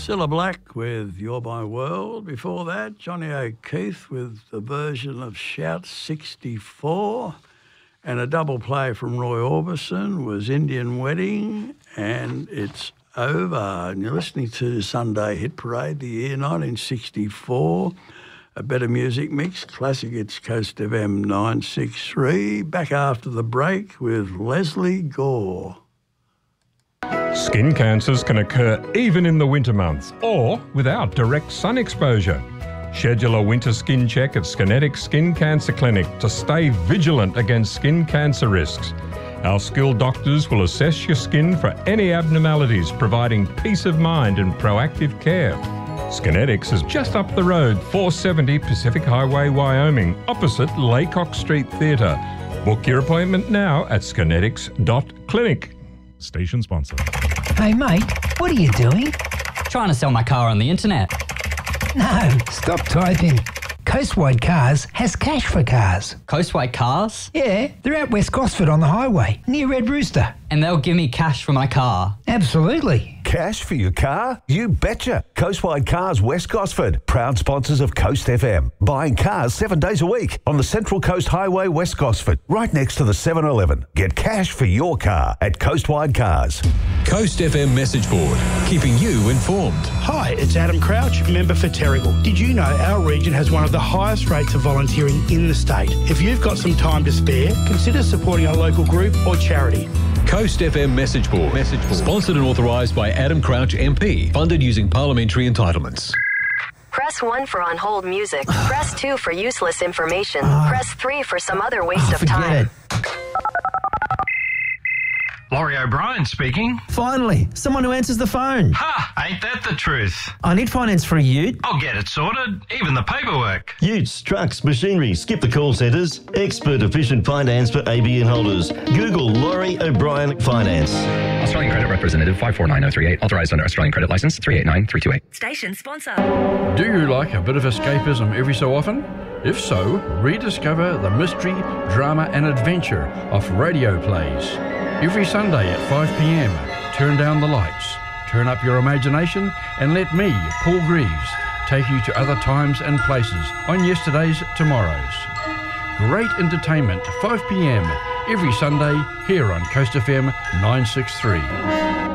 Cilla Black with You're My World. Before that, Johnny O'Keefe with a version of Shout 64. And a double play from Roy Orbison was Indian Wedding and It's Over. And you're listening to Sunday Hit Parade, the year 1964. A better music mix, classic, it's Coast FM 963. Back after the break with Leslie Gore. Skin cancers can occur even in the winter months or without direct sun exposure. Schedule a winter skin check at Skinetics Skin Cancer Clinic to stay vigilant against skin cancer risks. Our skilled doctors will assess your skin for any abnormalities, providing peace of mind and proactive care. Skinetics is just up the road, 470 Pacific Highway, Wyoming, opposite Laycock Street Theatre. Book your appointment now at skinetics.clinic. Station sponsor. Hey mate, what are you doing? Trying to sell my car on the internet. No, stop typing. Coastwide Cars has cash for cars. Coastwide Cars? Yeah, they're at West Gosford on the highway, near Red Rooster. And they'll give me cash for my car? Absolutely. Cash for your car? You betcha. Coastwide Cars West Gosford, proud sponsors of Coast FM. Buying cars 7 days a week on the Central Coast Highway West Gosford, right next to the 7-Eleven. Get cash for your car at Coastwide Cars. Coast FM message board, keeping you informed. Hi, it's Adam Crouch, member for Terrigal. Did you know our region has one of the highest rates of volunteering in the state? If you've got some time to spare, consider supporting a local group or charity. Coast FM message board. Sponsored and authorised by Adam Crouch MP. Funded using parliamentary entitlements. Press 1 for on hold music. Press 2 for useless information. Press 3 for some other waste of time. Laurie O'Brien speaking. Finally, someone who answers the phone. Ha! Ain't that the truth? I need finance for a ute. I'll get it sorted, even the paperwork. Utes, trucks, machinery, skip the call centres. Expert efficient finance for ABN holders. Google Laurie O'Brien Finance. Australian Credit Representative 549038. Authorised under Australian Credit Licence 389328. Station sponsor. Do you like a bit of escapism every so often? If so, rediscover the mystery, drama and adventure of radio plays. Every Sunday at 5 p.m, turn down the lights, turn up your imagination and let me, Paul Greaves, take you to other times and places on yesterday's tomorrows. Great entertainment, 5 p.m, every Sunday here on Coast FM 963.